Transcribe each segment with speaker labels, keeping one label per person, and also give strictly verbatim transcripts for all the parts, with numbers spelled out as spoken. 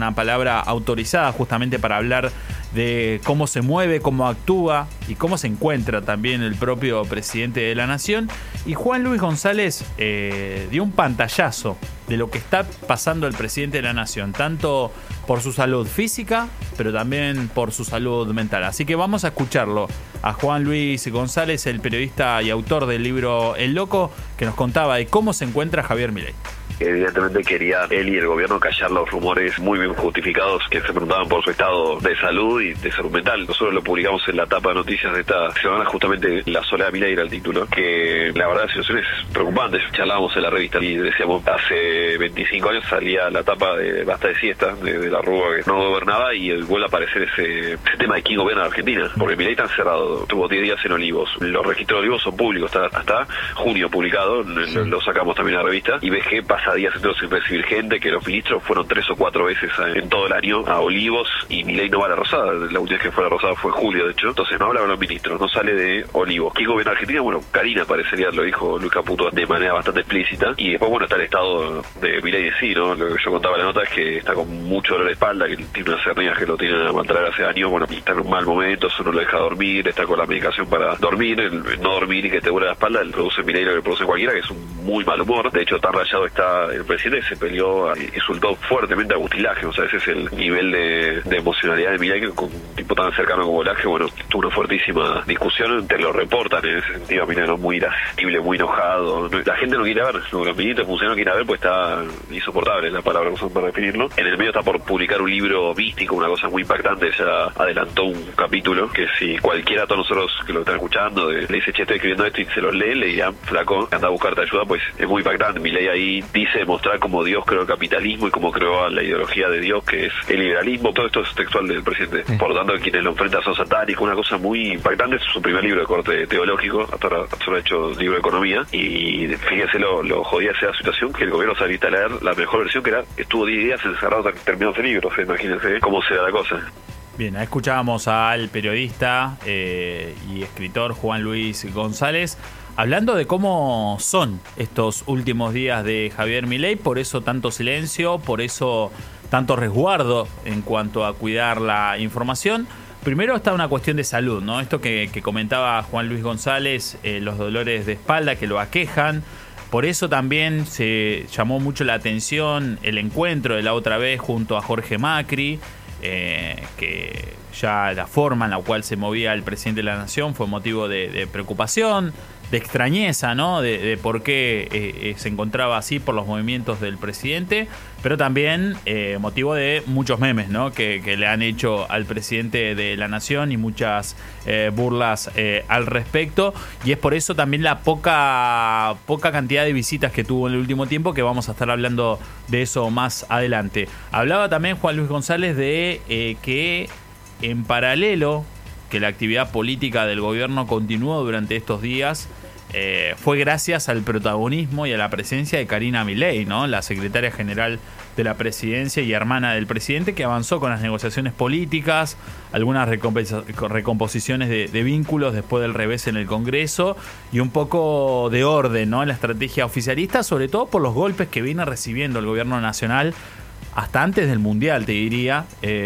Speaker 1: una palabra autorizada justamente para hablar de cómo se mueve, cómo actúa y cómo se encuentra también el propio presidente de la Nación. Y Juan Luis González eh, dio un pantallazo de lo que está pasando el presidente de la Nación, tanto por su salud física, pero también por su salud mental. Así que vamos a escucharlo a Juan Luis González, el periodista y autor del libro El Loco, que nos contaba de cómo se encuentra Javier Milei.
Speaker 2: Evidentemente quería él y el gobierno callar los rumores muy bien justificados que se preguntaban por su estado de salud y de salud mental. Nosotros lo publicamos en la tapa de noticias de esta semana, justamente La soledad de Milei era el título, que la verdad la situación es preocupante. Charlábamos en la revista y decíamos, hace veinticinco años salía la tapa de Basta de Siesta, de, de la Rúa que no gobernaba, y vuelve a aparecer ese, ese tema de quién gobierna Argentina, porque Milei está encerrado, tuvo diez días en Olivos. Los registros de Olivos son públicos, está hasta junio publicado, sí. Lo sacamos también en la revista, y ves que pasa días enteros sin recibir gente, que los ministros fueron tres o cuatro veces en todo el año a Olivos, y Milei no va a la Rosada. La última vez que fue a la Rosada fue julio, de hecho. Entonces no habla con los ministros, no sale de Olivos. ¿Quién gobierna Argentina? Bueno, Karina parecería, lo dijo Luis Caputo de manera bastante explícita. Y después, bueno, está el estado de Milei de sí, ¿no? Lo que yo contaba en la nota es que está con mucho dolor de espalda, que tiene unas hernias que lo tienen a maltraer hace años. Bueno, está en un mal momento, eso no lo deja dormir, está con la medicación para dormir. El no dormir y que te duele la espalda, el produce Milei lo que produce cualquiera, que es un muy mal humor. De hecho, tan rayado está el presidente, se peleó, insultó fuertemente a Agustín Laje. O sea, ese es el nivel de, de emocionalidad de Milei, que con un tipo tan cercano como Laje, bueno, tuvo una fuertísima discusión, te lo reportan en ese sentido. Milei no muy irascible, muy enojado. La gente no quiere ver, los ministros funcionarios no quieren ver, pues está insoportable la palabra que usan para definirlo. En el medio está por publicar un libro místico, una cosa muy impactante, ya adelantó un capítulo, que si cualquiera de todos nosotros que lo están escuchando le dice, che, estoy escribiendo esto, y se lo lee, le dirán, flaco, anda a buscarte ayuda, pues es muy impactante. Milei ahí dice demostrar cómo Dios creó el capitalismo y cómo creó la ideología de Dios, que es el liberalismo. Todo esto es textual del presidente. Sí. Por lo tanto, quienes lo enfrentan son satánicos, una cosa muy impactante. Es su primer libro de corte teológico, hasta ahora solo ha hecho libro de economía, y fíjense lo, lo jodida sea la situación, que el gobierno se habilita a leer la mejor versión, que era, estuvo diez días encerrado hasta que terminó ese libro. O sea, imagínense cómo se da la cosa.
Speaker 1: Bien, ahí escuchábamos al periodista eh, y escritor Juan Luis González hablando de cómo son estos últimos días de Javier Milei, por eso tanto silencio, por eso tanto resguardo en cuanto a cuidar la información. Primero está una cuestión de salud, ¿no? Esto que, que comentaba Juan Luis González, eh, los dolores de espalda que lo aquejan. Por eso también se llamó mucho la atención el encuentro de la otra vez junto a Jorge Macri, eh, que ya la forma en la cual se movía el presidente de la Nación fue motivo de, de preocupación, de extrañeza, ¿no? De, de por qué eh, se encontraba así por los movimientos del presidente, pero también eh, motivo de muchos memes, ¿no? Que, que le han hecho al presidente de la Nación y muchas eh, burlas eh, al respecto. Y es por eso también la poca, poca cantidad de visitas que tuvo en el último tiempo, que vamos a estar hablando de eso más adelante. Hablaba también Juan Luis González de eh, que en paralelo que la actividad política del gobierno continuó durante estos días, eh, fue gracias al protagonismo y a la presencia de Karina Milei, ¿no? La secretaria general de la presidencia y hermana del presidente, que avanzó con las negociaciones políticas, algunas recomposiciones de, de vínculos después del revés en el Congreso y un poco de orden, ¿no? En la estrategia oficialista, sobre todo por los golpes que viene recibiendo el gobierno nacional hasta antes del Mundial, te diría,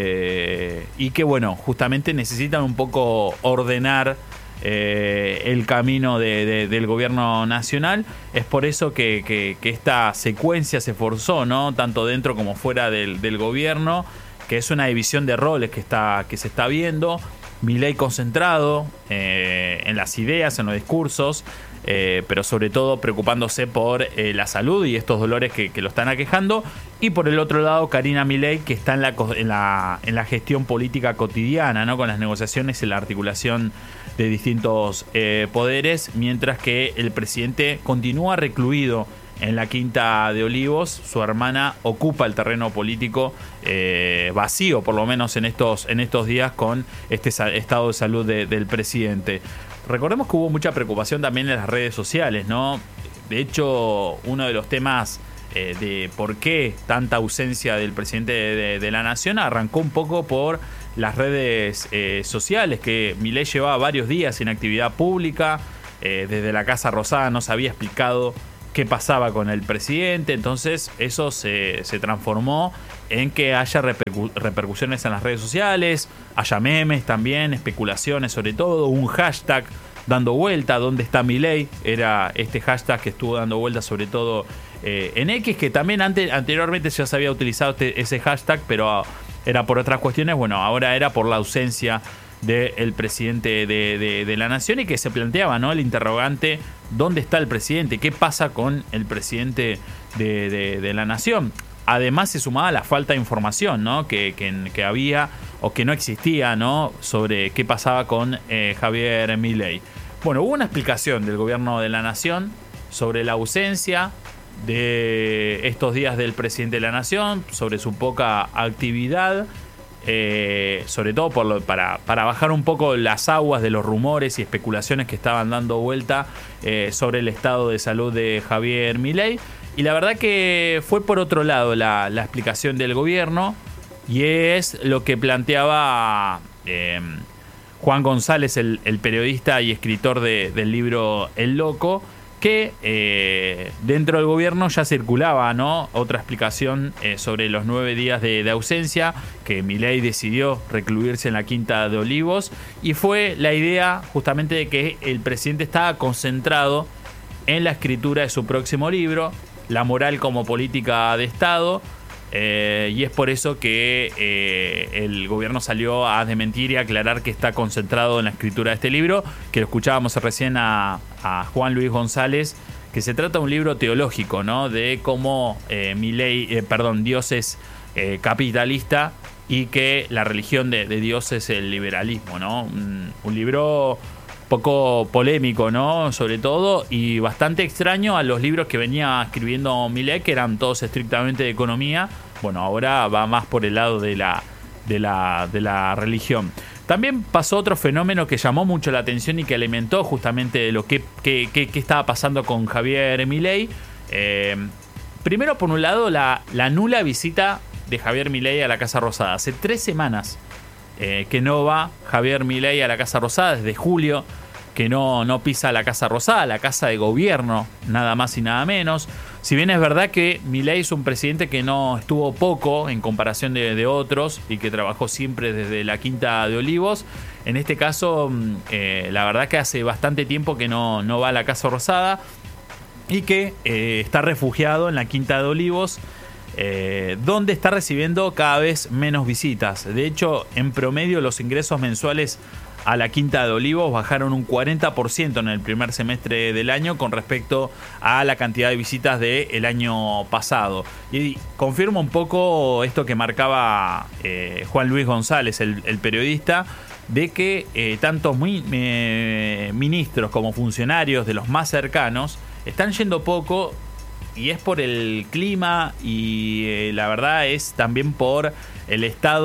Speaker 1: eh, y que, bueno, justamente necesitan un poco ordenar eh, el camino de, de, del gobierno nacional. Es por eso que, que, que esta secuencia se forzó, ¿no? Tanto dentro como fuera del, del gobierno, que es una división de roles que, está, que se está viendo. Milei concentrado eh, en las ideas, en los discursos, Eh, pero sobre todo preocupándose por eh, la salud y estos dolores que, que lo están aquejando. Y por el otro lado, Karina Milei, que está en la, en la, en la gestión política cotidiana, ¿no? Con las negociaciones y la articulación de distintos eh, poderes, mientras que el presidente continúa recluido en la Quinta de Olivos. Su hermana ocupa el terreno político eh, vacío, por lo menos en estos, en estos días, con este estado de salud de, del presidente. Recordemos que hubo mucha preocupación también en las redes sociales, ¿no? De hecho, uno de los temas eh, de por qué tanta ausencia del presidente de, de, de la Nación arrancó un poco por las redes eh, sociales, que Milei llevaba varios días sin actividad pública, eh, desde la Casa Rosada no se había explicado qué pasaba con el presidente. Entonces eso se, se transformó en que haya repercu- repercusiones en las redes sociales, haya memes también, especulaciones sobre todo, un hashtag dando vuelta, ¿dónde está Milei? Era este hashtag que estuvo dando vuelta sobre todo eh, en X, que también ante, anteriormente ya se había utilizado este, ese hashtag, pero era por otras cuestiones. Bueno, ahora era por la ausencia del presidente de, de, de la nación, y que se planteaba, ¿no?, el interrogante: ¿dónde está el presidente? ¿Qué pasa con el presidente de, de, de la nación? Además se sumaba la falta de información, ¿no?, que, que, que había o que no existía, ¿no?, sobre qué pasaba con eh, Javier Milei. Bueno, hubo una explicación del gobierno de la nación sobre la ausencia de estos días del presidente de la nación, sobre su poca actividad, eh, sobre todo por lo, para, para bajar un poco las aguas de los rumores y especulaciones que estaban dando vuelta eh, sobre el estado de salud de Javier Milei. Y la verdad que fue por otro lado la, la explicación del gobierno, y es lo que planteaba eh, Juan González, el, el periodista y escritor de, del libro El Loco, que eh, dentro del gobierno ya circulaba, ¿no?, otra explicación eh, sobre los nueve días de, de ausencia, que Milei decidió recluirse en la Quinta de Olivos, y fue la idea justamente de que el presidente estaba concentrado en la escritura de su próximo libro, La moral como política de Estado, eh, y es por eso que eh, el gobierno salió a desmentir y aclarar que está concentrado en la escritura de este libro, que lo escuchábamos recién a, a Juan Luis González, que se trata de un libro teológico, ¿no?, de cómo eh, Milei, eh, perdón, Dios es eh, capitalista y que la religión de, de Dios es el liberalismo, ¿no? Un, un libro poco polémico, ¿no?, sobre todo, y bastante extraño a los libros que venía escribiendo Milei, que eran todos estrictamente de economía. Bueno, ahora va más por el lado de la, de la, de la religión. También pasó otro fenómeno que llamó mucho la atención y que alimentó justamente lo que, que, que, que estaba pasando con Javier Milei. Eh, primero, por un lado, la, la nula visita de Javier Milei a la Casa Rosada. Hace tres semanas Eh, que no va Javier Milei a la Casa Rosada, desde julio que no, no pisa la Casa Rosada, la casa de gobierno, nada más y nada menos. Si bien es verdad que Milei es un presidente que no estuvo poco en comparación de, de otros y que trabajó siempre desde la Quinta de Olivos, en este caso eh, la verdad que hace bastante tiempo que no, no va a la Casa Rosada, y que eh, está refugiado en la Quinta de Olivos, Eh, donde está recibiendo cada vez menos visitas. De hecho, en promedio los ingresos mensuales a la Quinta de Olivos bajaron un cuarenta por ciento en el primer semestre del año con respecto a la cantidad de visitas del año pasado. Y confirma un poco esto que marcaba eh, Juan Luis González, el, el periodista, de que eh, tanto muy, eh, ministros como funcionarios de los más cercanos están yendo poco. Y es por el clima, y eh, la verdad es también por el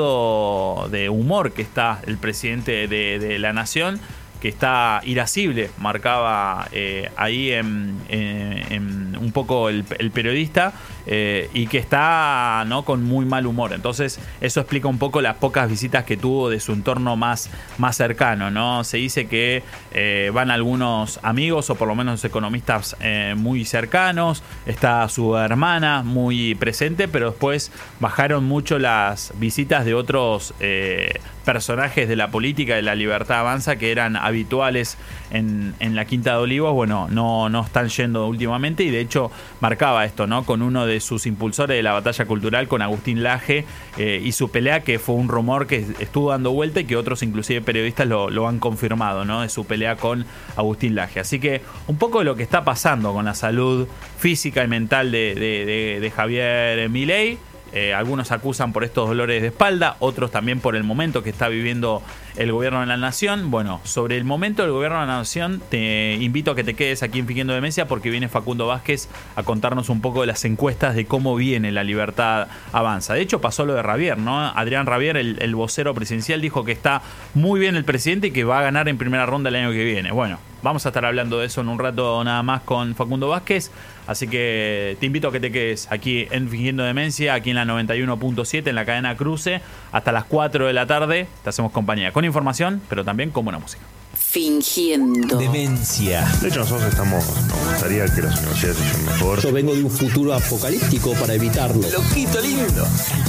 Speaker 1: estado de humor que está el presidente de, de la nación, que está irascible, marcaba eh, ahí en, en, en un poco el, el periodista, eh, y que está, ¿no?, con muy mal humor. Entonces eso explica un poco las pocas visitas que tuvo de su entorno más, más cercano, ¿no? Se dice que eh, van algunos amigos, o por lo menos economistas eh, muy cercanos, está su hermana muy presente, pero después bajaron mucho las visitas de otros eh, personajes de la política de La Libertad Avanza, que eran habituales en, en la Quinta de Olivos. Bueno, no, no están yendo últimamente, y de hecho marcaba esto, ¿no?, con uno de sus impulsores de la batalla cultural, con Agustín Laje, eh, y su pelea, que fue un rumor que estuvo dando vuelta y que otros, inclusive periodistas, lo, lo han confirmado, ¿no?, de su pelea con Agustín Laje. Así que un poco de lo que está pasando con la salud física y mental de, de, de, de Javier Milei. Eh, algunos acusan por estos dolores de espalda, otros también por el momento que está viviendo el gobierno de la nación. Bueno, sobre el momento del gobierno de la nación, te invito a que te quedes aquí en Fingiendo Demencia, porque viene Facundo Vázquez a contarnos un poco de las encuestas de cómo viene La Libertad Avanza. De hecho, pasó lo de Ravier, ¿no? Adrián Ravier, el, el vocero presidencial, dijo que está muy bien el presidente y que va a ganar en primera ronda el año que viene. Bueno, vamos a estar hablando de eso en un rato nada más con Facundo Vázquez. Así que te invito a que te quedes aquí en Fingiendo Demencia, aquí en la noventa y uno punto siete, en la cadena Cruce, hasta las cuatro de la tarde. Te hacemos compañía con información, pero también con buena música.
Speaker 3: Fingiendo
Speaker 4: demencia.
Speaker 5: De hecho, nosotros estamos, nos gustaría que las universidades se lleven mejor.
Speaker 6: Yo vengo de un futuro apocalíptico para evitarlo.
Speaker 4: Loquito lindo.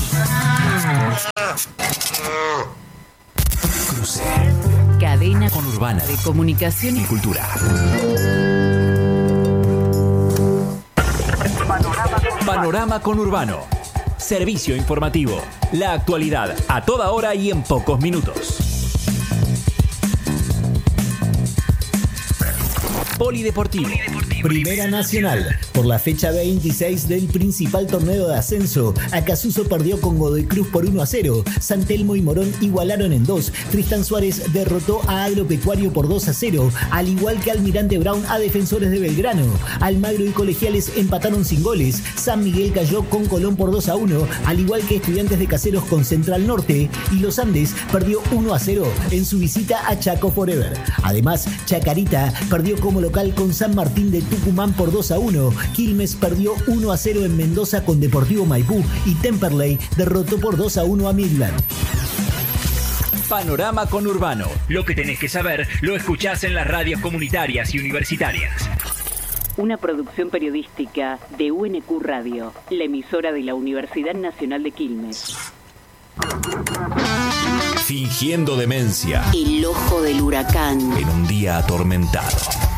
Speaker 4: Cruce.
Speaker 3: Cadena
Speaker 4: Conurbana
Speaker 3: de comunicación
Speaker 4: y cultura. Panorama Conurbano. Servicio informativo. La actualidad a toda hora y en pocos minutos. Polideportivo.
Speaker 7: Primera Nacional. Por la fecha veintiséis del principal torneo de ascenso, Acasuso perdió con Godoy Cruz por uno a cero. San Telmo y Morón igualaron en dos. Tristán Suárez derrotó a Agropecuario por dos a cero, al igual que Almirante Brown a Defensores de Belgrano. Almagro y Colegiales empataron sin goles. San Miguel cayó con Colón por dos a uno, al igual que Estudiantes de Caseros con Central Norte. Y Los Andes perdió uno a cero en su visita a Chaco Forever. Además, Chacarita perdió como local con San Martín de Tucumán por dos a uno. Quilmes perdió uno a cero en Mendoza con Deportivo Maipú y Temperley derrotó por dos a uno a Midland.
Speaker 4: Panorama Conurbano. Lo que tenés que saber lo escuchás en las radios comunitarias y universitarias.
Speaker 3: Una producción periodística de U N Q Radio, la emisora de la Universidad Nacional de Quilmes.
Speaker 4: Fingiendo demencia.
Speaker 3: El ojo del huracán.
Speaker 4: En un día atormentado.